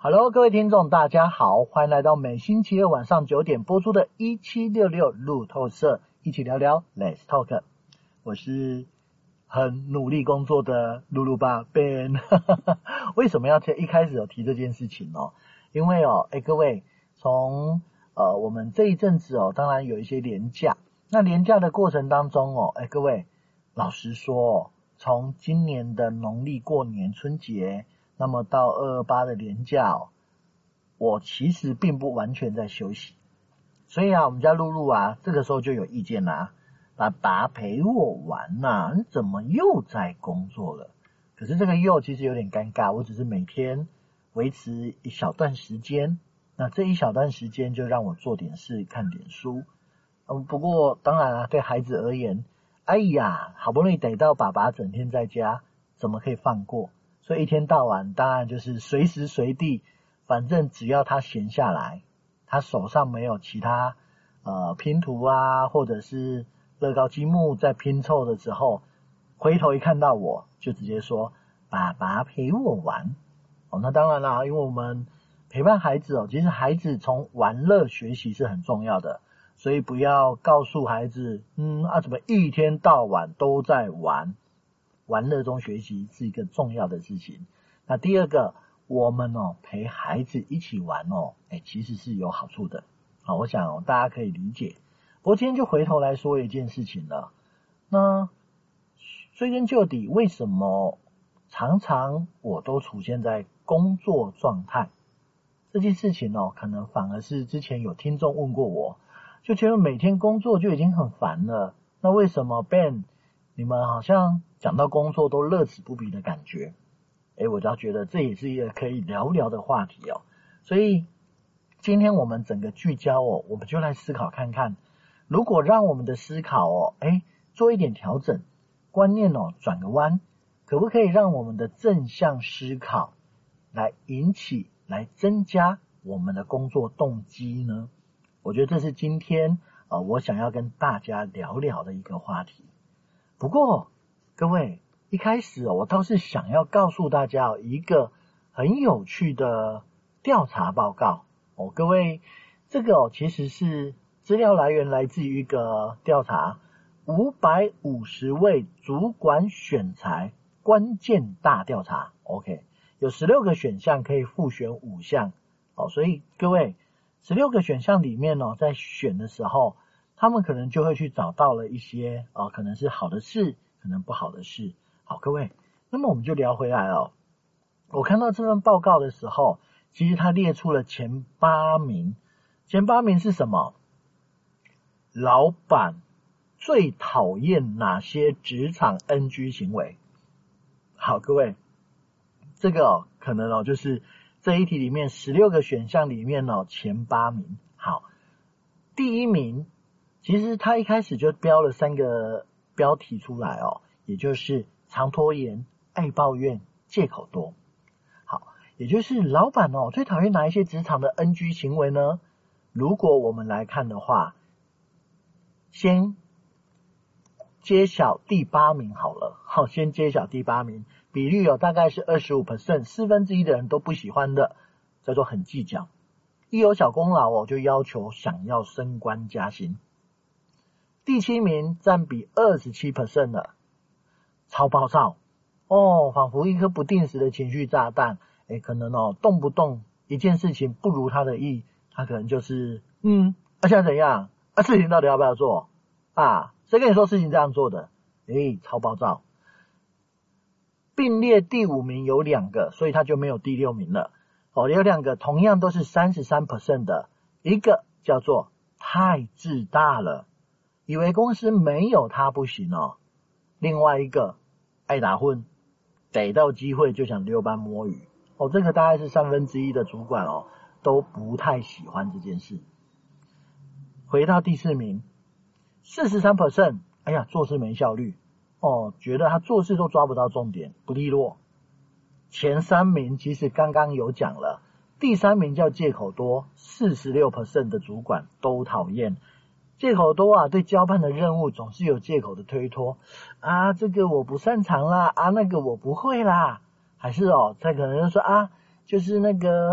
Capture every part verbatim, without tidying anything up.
Hello， 各位听众，大家好，欢迎来到每星期二晚上九点播出的一七六六路透社，一起聊聊 Let's Talk。我是很努力工作的露露爸 Ben。为什么要一开始有提这件事情哦？因为哦，哎，各位，从呃我们这一阵子哦，当然有一些连假。那连假的过程当中哦，哎，各位，老实说哦，从今年的农历过年春节。那么到二二八的连假哦，我其实并不完全在休息，所以啊，我们家露露啊，这个时候就有意见啦，爸爸陪我玩呐、啊，你怎么又在工作了？可是这个又其实有点尴尬，我只是每天维持一小段时间，那这一小段时间就让我做点事，看点书。嗯，不过当然啊，对孩子而言，哎呀，好不容易逮到爸爸整天在家，怎么可以放过？所以一天到晚当然就是随时随地，反正只要他闲下来，他手上没有其他呃拼图啊，或者是乐高积木在拼凑的时候，回头一看到我就直接说爸爸陪我玩。哦，那当然啦，因为我们陪伴孩子哦，其实孩子从玩乐学习是很重要的，所以不要告诉孩子嗯啊怎么一天到晚都在玩。玩乐中学习是一个重要的事情。那第二个，我们哦陪孩子一起玩哦，哎，其实是有好处的。好，我想、哦、大家可以理解。不过今天就回头来说一件事情了。那追根究底，为什么常常我都出现在工作状态？这件事情哦，可能反而是之前有听众问过我，就觉得每天工作就已经很烦了。那为什么 Ben？你们好像讲到工作都乐此不疲的感觉，诶，我倒觉得这也是一个可以聊聊的话题哦。所以今天我们整个聚焦哦，我们就来思考看看，如果让我们的思考哦，诶，做一点调整，观念哦转个弯，可不可以让我们的正向思考来引起、来增加我们的工作动机呢？我觉得这是今天呃我想要跟大家聊聊的一个话题。不过，各位，一开始、哦、我倒是想要告诉大家、哦、一个很有趣的调查报告哦。各位，这个哦其实是资料来源来自于一个调查，五百五十位主管选才关键大调查。OK， 有十六个选项可以复选五项哦，所以各位，十六个选项里面哦，在选的时候。他们可能就会去找到了一些呃，可能是好的事，可能不好的事。好，各位，那么我们就聊回来哦。我看到这份报告的时候，其实它列出了前八名。前八名是什么？老板最讨厌哪些职场 N G 行为？好，各位，这个哦，可能哦，就是这一题里面十六个选项里面哦，前八名。好，第一名。其实他一开始就标了三个标题出来哦，也就是常拖延、爱抱怨、借口多。好，也就是老板哦最讨厌哪一些职场的 N G 行为呢？如果我们来看的话，先揭晓第八名好了。好，先揭晓第八名，比率哦大概是 百分之二十五， 四分之一的人都不喜欢的，叫做很计较。一有小功劳哦就要求想要升官加薪。第七名占比 百分之二十七 的超暴躁哦，仿佛一颗不定时的情绪炸弹，诶可能哦动不动一件事情不如他的意，他可能就是嗯啊现在怎样啊事情到底要不要做啊谁跟你说事情这样做的，诶超暴躁。并列第五名有两个，所以他就没有第六名了哦，有两个同样都是 百分之三十三 的，一个叫做太自大了，以为公司没有他不行哦。另外一个爱打混，逮到机会就想溜班摸鱼哦，这个大概是三分之一的主管哦都不太喜欢这件事。回到第四名 百分之四十三， 哎呀做事没效率哦，觉得他做事都抓不到重点，不利落。前三名其实刚刚有讲了，第三名叫借口多， 百分之四十六 的主管都讨厌。借口多啊，对交办的任务总是有借口的推脱啊，这个我不擅长啦，啊那个我不会啦，还是哦，他可能就说啊，就是那个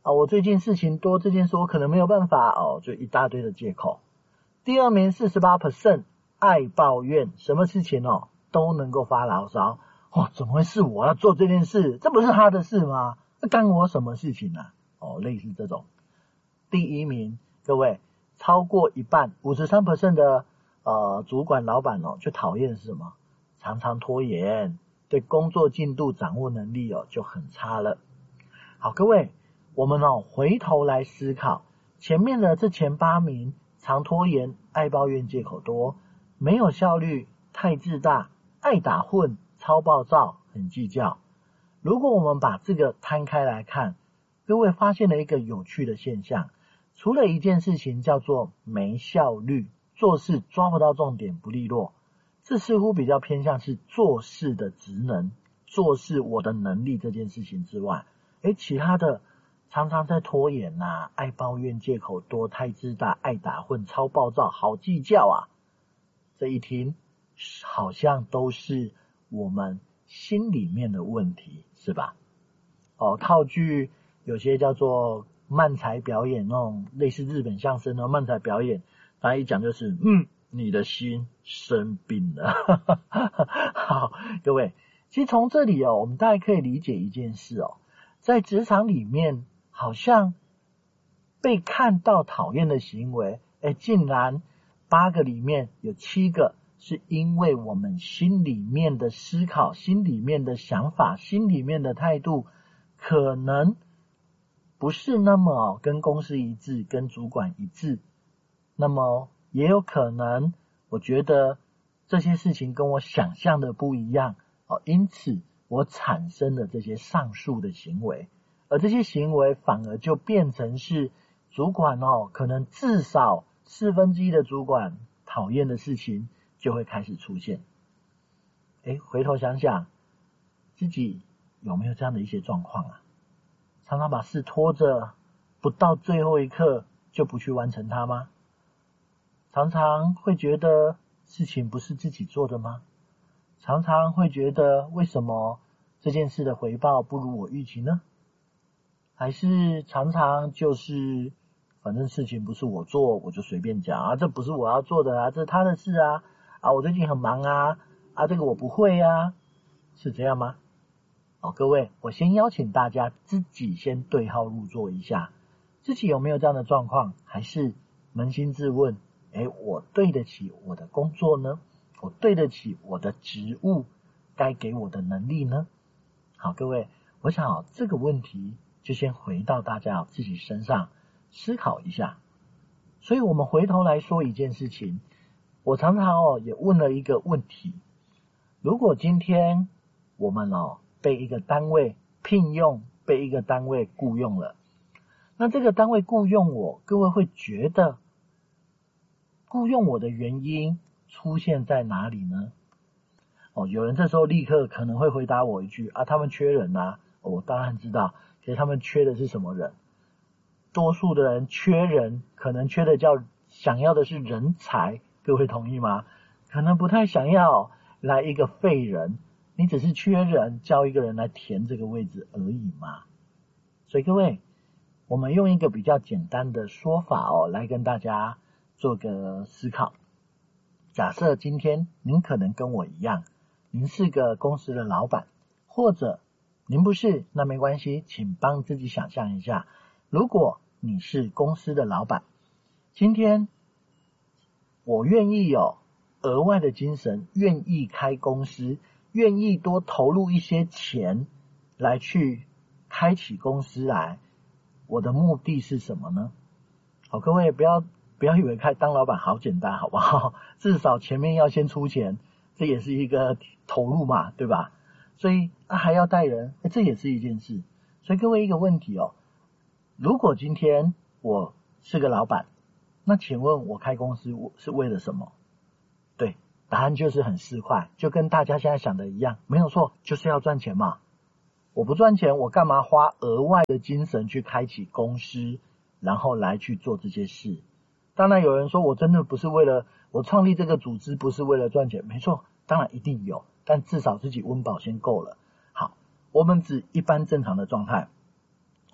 啊，我最近事情多，这件事我可能没有办法哦，就一大堆的借口。第二名 百分之四十八 爱抱怨，什么事情哦都能够发牢骚。哦，怎么会是我要做这件事？这不是他的事吗？这干我什么事情啊？哦，类似这种。第一名，各位，超过一半 百分之五十三 的呃主管老板哦，就讨厌是什么？常常拖延，对工作进度掌握能力哦就很差了。好，各位，我们哦回头来思考，前面的这前八名，常拖延、爱抱怨、借口多、没有效率、太自大、爱打混、超暴躁、很计较。如果我们把这个摊开来看，各位发现了一个有趣的现象，除了一件事情叫做没效率，做事抓不到重点，不利落，这似乎比较偏向是做事的职能，做事我的能力这件事情之外，诶，其他的常常在拖延啊，爱抱怨、借口多、太自大、爱打混、超暴躁、好计较啊，这一听好像都是我们心里面的问题，是吧？哦，套句有些叫做漫才表演，那种类似日本相声的漫才表演，他一讲就是嗯，你的心生病了。好，各位，其实从这里哦，我们大概可以理解一件事哦，在职场里面，好像被看到讨厌的行为，哎，竟然八个里面有七个是因为我们心里面的思考、心里面的想法、心里面的态度，可能不是那么跟公司一致，跟主管一致，那么也有可能我觉得这些事情跟我想象的不一样哦，因此我产生了这些上述的行为，而这些行为反而就变成是主管哦，可能至少四分之一的主管讨厌的事情就会开始出现。诶，回头想想自己有没有这样的一些状况啊？常常把事拖着，不到最后一刻就不去完成它吗？常常会觉得事情不是自己做的吗？常常会觉得为什么这件事的回报不如我预期呢？还是常常就是反正事情不是我做，我就随便讲啊，这不是我要做的啊，这是他的事啊，啊我最近很忙啊，啊这个我不会啊，是这样吗？好，各位，我先邀请大家自己先对号入座一下，自己有没有这样的状况？还是扪心自问，诶，我对得起我的工作呢？我对得起我的职务该给我的能力呢？好，各位，我想哦，这个问题就先回到大家自己身上思考一下。所以我们回头来说一件事情，我常常哦也问了一个问题，如果今天我们哦被一个单位聘用，被一个单位雇用了，那这个单位雇用我，各位会觉得雇用我的原因出现在哪里呢？哦，有人这时候立刻可能会回答我一句啊，他们缺人啊，哦，我当然知道，可是他们缺的是什么人？多数的人缺人，可能缺的叫想要的是人才，各位同意吗？可能不太想要来一个废人，你只是缺人，叫一个人来填这个位置而已嘛。所以各位，我们用一个比较简单的说法哦，来跟大家做个思考。假设今天您可能跟我一样，您是个公司的老板，或者您不是，那没关系，请帮自己想象一下，如果你是公司的老板，今天我愿意有额外的精神，愿意开公司，愿意多投入一些钱来去开启公司来，我的目的是什么呢？好，各位不要不要以为开当老板好简单，好不好？至少前面要先出钱，这也是一个投入嘛，对吧？所以、啊、还要带人，这也是一件事。所以各位一个问题哦，如果今天我是个老板，那请问我开公司是为了什么？对，答案就是很市侩，就跟大家现在想的一样，没有错，就是要赚钱嘛。我不赚钱，我干嘛花额外的精神去开启公司，然后来去做这些事？当然有人说我真的不是为了，我创立这个组织不是为了赚钱，没错，当然一定有，但至少自己温饱先够了。好，我们指一般正常的状态，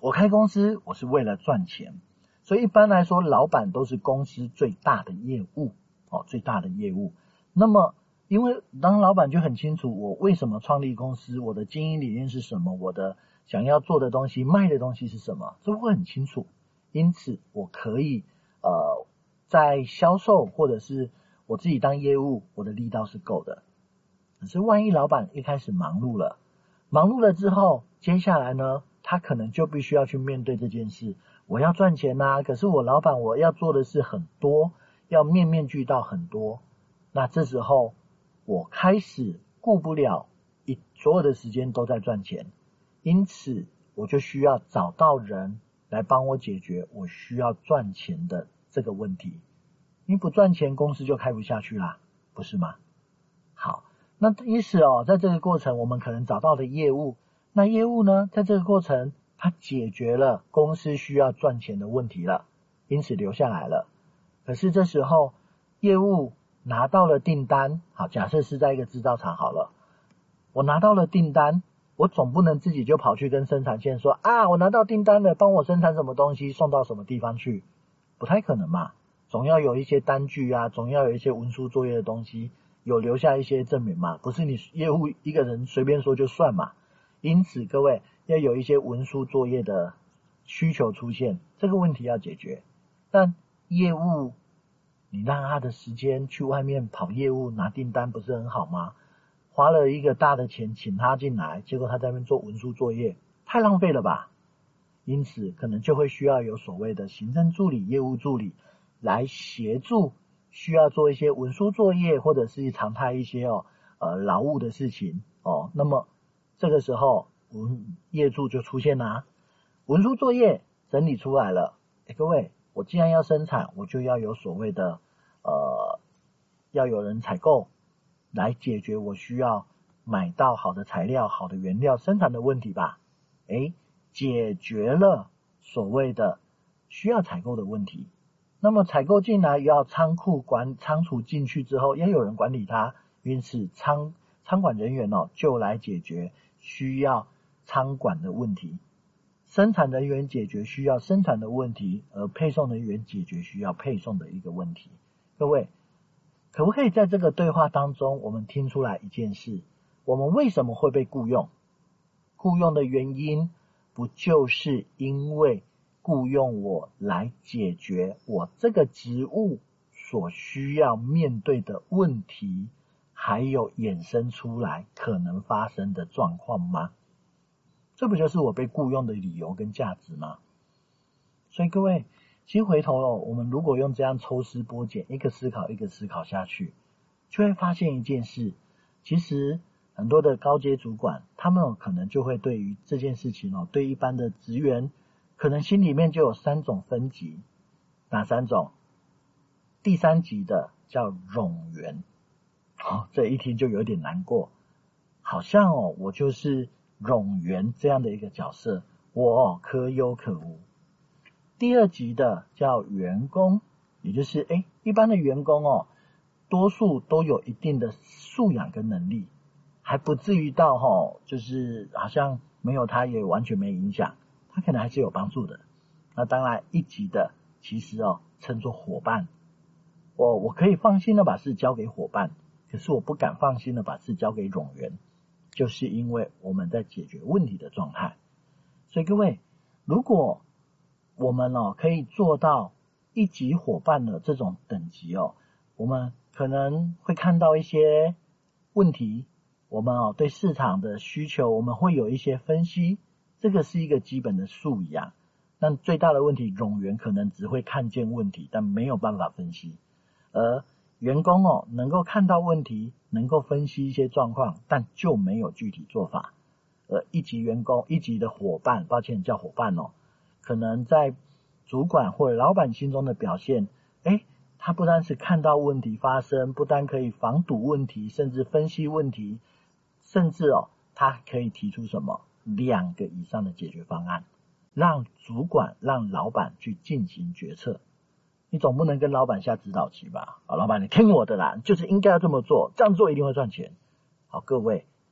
我开公司我是为了赚钱，所以一般来说老板都是公司最大的业务哦，最大的业务。那么因为当老板就很清楚我为什么创立公司，我的经营理念是什么，我的想要做的东西卖的东西是什么，这会很清楚，因此我可以呃在销售或者是我自己当业务，我的力道是够的。可是万一老板一开始忙碌了，忙碌了之后，接下来呢，他可能就必须要去面对这件事。我要赚钱啊，可是我老板我要做的事很多，要面面俱到很多。那这时候我开始顾不了一所有的时间都在赚钱，因此我就需要找到人来帮我解决我需要赚钱的这个问题。你不赚钱，公司就开不下去啦，不是吗？好，那意思哦，在这个过程我们可能找到的业务，那业务呢，在这个过程它解决了公司需要赚钱的问题了，因此留下来了。可是这时候业务拿到了订单，好，假设是在一个制造厂好了，我拿到了订单，我总不能自己就跑去跟生产线说啊，我拿到订单了，帮我生产什么东西送到什么地方去，不太可能嘛，总要有一些单据啊，总要有一些文书作业的东西，有留下一些证明嘛，不是你业务一个人随便说就算嘛。因此各位要有一些文书作业的需求出现，这个问题要解决。但业务你让他的时间去外面跑业务拿订单不是很好吗？花了一个大的钱请他进来，结果他在那边做文书作业，太浪费了吧。因此可能就会需要有所谓的行政助理、业务助理来协助需要做一些文书作业或者是常态一些哦呃劳务的事情哦。那么这个时候文业助就出现啦，文书作业整理出来了，诶各位，我既然要生产，我就要有所谓的呃要有人采购来解决我需要买到好的材料、好的原料生产的问题吧。诶解决了所谓的需要采购的问题。那么采购进来要仓库管仓储进去之后，要有人管理它，因此仓仓管人员哦就来解决需要仓管的问题，生产人员解决需要生产的问题，而配送人员解决需要配送的一个问题。各位，可不可以在这个对话当中我们听出来一件事，我们为什么会被雇用？雇用的原因不就是因为雇用我来解决我这个职务所需要面对的问题，还有衍生出来可能发生的状况吗？这不就是我被雇用的理由跟价值吗？所以各位，其实回头哦，我们如果用这样抽丝剥茧，一个思考一个思考下去，就会发现一件事，其实很多的高阶主管，他们可能就会对于这件事情哦，对一般的职员，可能心里面就有三种分级。哪三种？第三级的叫冗员，哦，这一听就有点难过，好像哦，我就是冗员这样的一个角色，我哦可有可无。第二级的叫员工，也就是诶一般的员工哦，多数都有一定的素养跟能力，还不至于到齁就是好像没有他也完全没影响，他可能还是有帮助的。那当然一级的其实哦称作伙伴，我我可以放心的把事交给伙伴，可是我不敢放心的把事交给冗员，就是因为我们在解决问题的状态。所以各位，如果我们哦可以做到一级伙伴的这种等级哦，我们可能会看到一些问题，我们哦对市场的需求我们会有一些分析，这个是一个基本的素养。但最大的问题，冗员可能只会看见问题，但没有办法分析，而员工哦能够看到问题，能够分析一些状况，但就没有具体做法。而一级员工一级的伙伴，抱歉叫伙伴哦，可能在主管或者老板心中的表现，诶他不单是看到问题发生，不单可以防堵问题，甚至分析问题，甚至哦他可以提出什么两个以上的解决方案，让主管让老板去进行决策。你总不能跟老板下指导棋吧？好，老板你听我的啦，就是应该要这么做，这样做一定会赚钱。好，各位，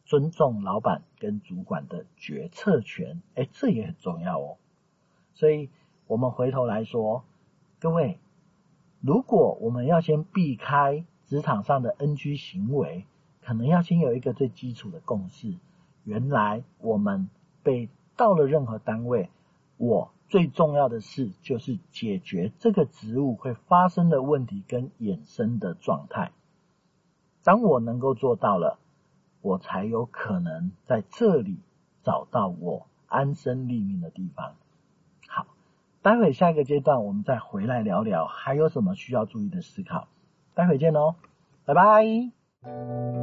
尊重老板跟主管的决策权，诶，这也很重要哦。所以我们回头来说，各位，如果我们要先避开职场上的 N G 行为，可能要先有一个最基础的共识。原来我们被到了任何单位，我最重要的事就是解决这个职务会发生的问题跟衍生的状态。当我能够做到了，我才有可能在这里找到我安身立命的地方。好，待会下一个阶段我们再回来聊聊还有什么需要注意的思考。待会见哦，拜拜。